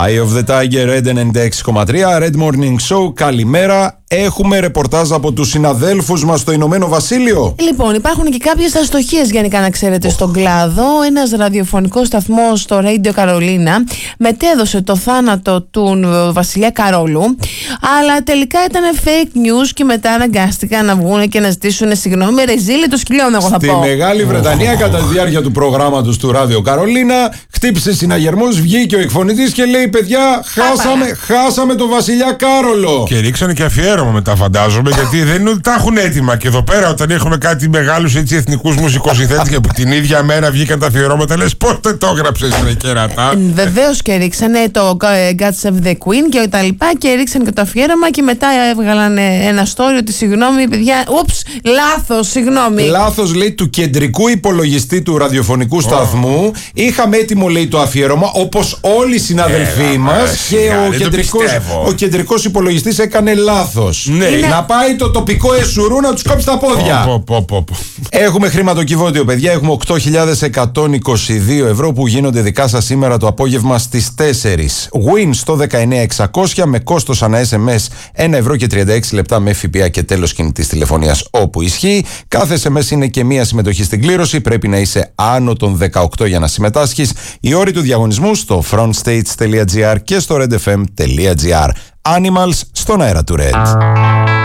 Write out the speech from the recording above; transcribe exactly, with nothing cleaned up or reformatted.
Eye of the Tiger, Red ενενήντα έξι κόμμα τρία, Red Morning Show. Καλημέρα. Έχουμε ρεπορτάζ από τους συναδέλφους μας στο Ηνωμένο Βασίλειο. Λοιπόν, υπάρχουν και κάποιες αστοχίες γενικά να ξέρετε oh. στον κλάδο. Ένας ραδιοφωνικός σταθμός, το Radio Carolina, μετέδωσε το θάνατο του βασιλιά Καρόλου, αλλά τελικά ήταν fake news και μετά αναγκάστηκαν να βγουν και να ζητήσουν συγγνώμη. Ρεζίλη το σκυλιών, εγώ θα Στη πω. Στη Μεγάλη Βρετανία, oh. κατά τη διάρκεια του προγράμματος του Radio Carolina, χτύπησε συναγερμός, βγήκε ο εκφωνητής και λέει: παιδιά, χάσαμε, χάσαμε τον βασιλιά Κάρολο. Και ρίξανε και αφιέρωμα μετά, φαντάζομαι, γιατί δεν είναι ότι τα έχουν έτοιμα. Και εδώ πέρα, όταν έχουμε κάτι μεγάλους εθνικούς μουσικοσυνθέτες και που την ίδια μέρα βγήκαν τα αφιερώματα, λες πώς δεν το έγραψες, ρε κερατά. Βεβαίως και ρίξανε το God Save the Queen και τα λοιπά, και ρίξανε και το αφιέρωμα, και μετά έβγαλαν ένα story ότι συγγνώμη, παιδιά. Ούψ, λάθος, συγγνώμη. Λάθος, λέει, του κεντρικού υπολογιστή του ραδιοφωνικού oh. σταθμού. Είχαμε έτοιμο, λέει, το αφιέρωμα, όπως όλοι οι συναδελφοί μας, και ο κεντρικός, ο κεντρικός υπολογιστής έκανε λάθος. Ναι. Είναι... Να πάει το τοπικό εσουρού να τους κόψει τα πόδια. Πο, πο, πο, πο. Έχουμε χρηματοκιβώτιο, παιδιά. Έχουμε οκτώ χιλιάδες εκατόν είκοσι δύο ευρώ που γίνονται δικά σας σήμερα το απόγευμα στις τέσσερις. Win στο δεκαεννιά εξακόσια με κόστος ανά ες εμ ες ένα ευρώ και τριάντα έξι λεπτά με ΦΠΑ και τέλος κινητής τηλεφωνίας όπου ισχύει. Κάθε ες εμ ες είναι και μία συμμετοχή στην κλήρωση. Πρέπει να είσαι άνω των δεκαοκτώ για να συμμετάσχεις. Οι όροι του διαγωνισμού στο frontstates τελεία gr και στο redfm τελεία gr. Animals στον αέρα του Red.